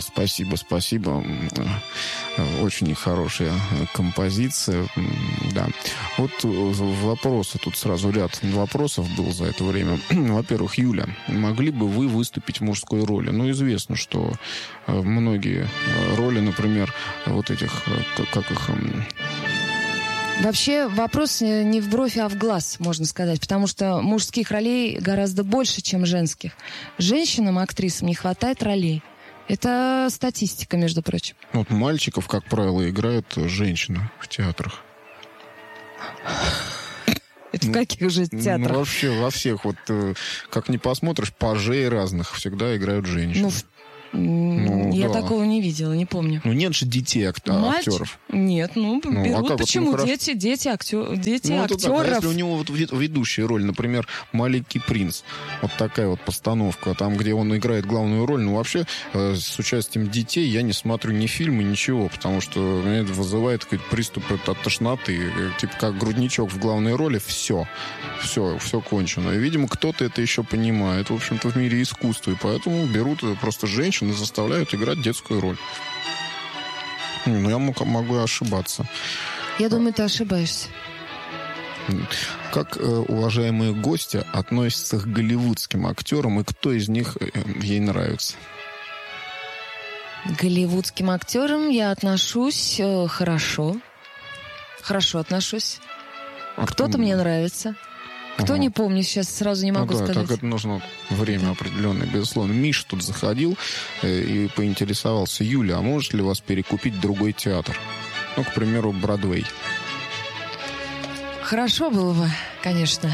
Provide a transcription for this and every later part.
Спасибо. Очень хорошая композиция. Да. Вот вопросы. Тут сразу ряд вопросов был за это время. Во-первых, Юля, могли бы вы выступить в мужской роли? Ну, известно, что многие роли, например, вот этих, как их... Вообще вопрос не в бровь, а в глаз, можно сказать, потому что мужских ролей гораздо больше, чем женских. Женщинам, актрисам не хватает ролей. Это статистика, между прочим. Вот мальчиков, как правило, играют женщины в театрах. Это в каких же театрах? Вообще во всех. Вот как ни посмотришь, пажей разных всегда играют женщины. Я такого не видела, не помню. Нет же детей актеров. Нет, берут. Почему? Дети актеров. Если у него вот ведущая роль, например, «Маленький принц», вот такая вот постановка, там, где он играет главную роль, вообще с участием детей я не смотрю ни фильмы, ничего, потому что меня это вызывает какой-то приступ от тошноты. Типа как грудничок в главной роли, все кончено. И, видимо, кто-то это еще понимает, в общем-то, в мире искусства, и поэтому берут просто женщин и заставляют играть детскую роль. Но я могу ошибаться. Я думаю, ты ошибаешься. Как уважаемые гости относятся к голливудским актерам, и кто из них ей нравится? К голливудским актерам я отношусь хорошо. Хорошо отношусь. Кто-то мне нравится. Кто не помню, сейчас сразу не могу сказать. Так это нужно время определенное, безусловно. Миша тут заходил и поинтересовался: Юля, а может ли вас перекупить другой театр? Ну, к примеру, Бродвей. Хорошо было бы, конечно.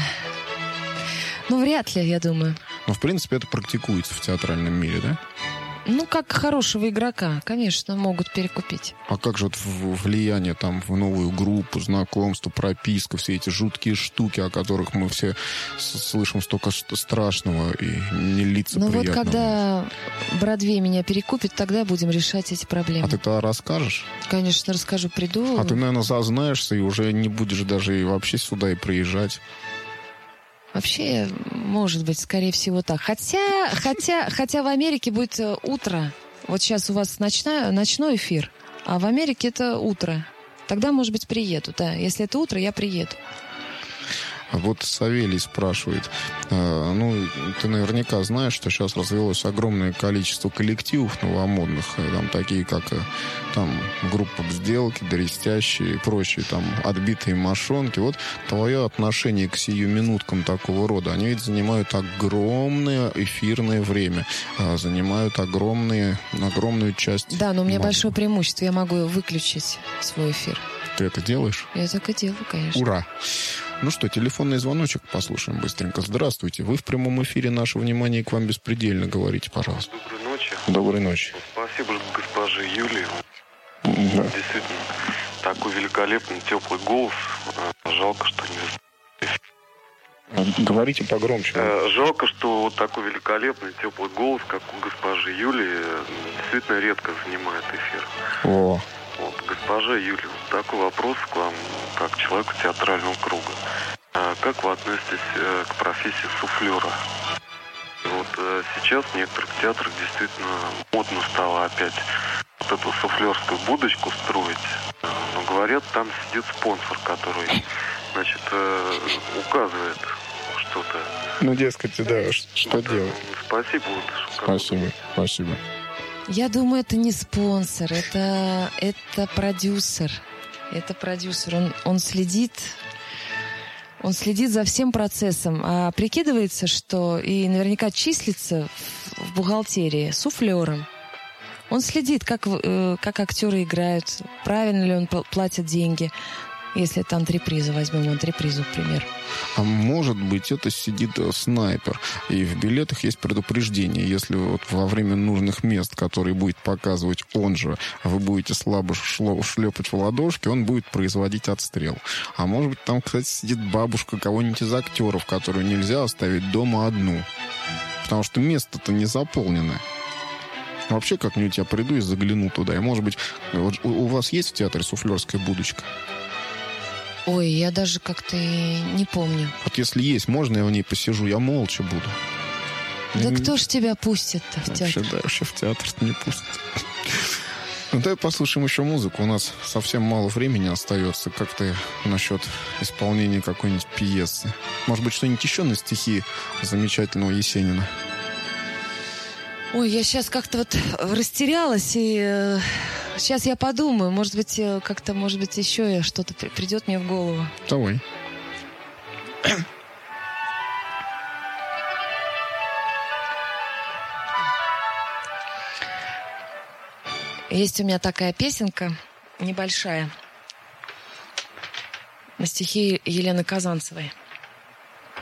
Но вряд ли, я думаю. Но, в принципе, это практикуется в театральном мире, да? Как хорошего игрока, конечно, могут перекупить. А как же вот влияние там в новую группу, знакомство, прописка, все эти жуткие штуки, о которых мы все слышим столько страшного и нелицеприятного? Вот когда Бродвей меня перекупит, тогда будем решать эти проблемы. А ты тогда расскажешь? Конечно, расскажу, приду. А ты, наверное, зазнаешься и уже не будешь даже и вообще сюда и приезжать. Вообще, может быть, скорее всего так. Хотя в Америке будет утро. Вот сейчас у вас ночной эфир, а в Америке это утро. Тогда, может быть, приеду, да. Если это утро, я приеду. Вот Савелий спрашивает. Ты наверняка знаешь, что сейчас развелось огромное количество коллективов новомодных, там такие как там группа «Сделки», «Дрестящие» и прочие, там отбитые мошонки. Вот твое отношение к сиюминуткам такого рода, они ведь занимают огромное эфирное время, занимают огромную часть. Да, но у меня большое преимущество, я могу выключить свой эфир. Ты это делаешь? Я так и делаю, конечно. Ура! Ну что, телефонный звоночек послушаем быстренько. Здравствуйте. Вы в прямом эфире. Наше внимание к вам беспредельно. Говорите, пожалуйста. Доброй ночи. Доброй ночи. Спасибо госпоже Юлии. Да. Действительно, такой великолепный, теплый голос. Жалко, что не... Говорите погромче. Жалко, что вот такой великолепный, теплый голос, как у госпожи Юлии, действительно редко занимает эфир. О. Вот, госпожа Юлия, такой вопрос к вам, как человеку театрального круга. Как вы относитесь к профессии суфлера? Вот сейчас в некоторых театрах действительно модно стало опять вот эту суфлерскую будочку строить. Но говорят, там сидит спонсор, который, значит, указывает что-то. Дескать, да, что делать. Спасибо. Спасибо. Я думаю, это не спонсор, это продюсер. Это продюсер. Он следит за всем процессом. А прикидывается, что и наверняка числится в бухгалтерии суфлером. Он следит, как актеры играют, правильно ли он платит деньги. Если это антреприза, возьмем антрепризу, к примеру. А может быть, это сидит снайпер. И в билетах есть предупреждение. Если вот во время нужных мест, которые будет показывать он же, вы будете слабо шлепать в ладошки, он будет производить отстрел. А может быть, там, кстати, сидит бабушка кого-нибудь из актеров, которую нельзя оставить дома одну. Потому что место-то не заполнено. Вообще, как-нибудь я приду и загляну туда. И, может быть, вот у вас есть в театре суфлерская будочка? Ой, я даже как-то и не помню. Вот если есть, можно я в ней посижу? Я молча буду. Да кто ж тебя пустит-то в Вообще, театр? да, вообще в театр не пустят. Ну, давай послушаем еще музыку. У нас совсем мало времени остается. Как ты насчет исполнения какой-нибудь пьесы? Может быть, что-нибудь еще на стихи замечательного Есенина? Ой, я сейчас как-то вот растерялась, и сейчас я подумаю. Может быть, как-то, может быть, еще что-то придет мне в голову. Давай. Есть у меня такая песенка небольшая на стихи Елены Казанцевой.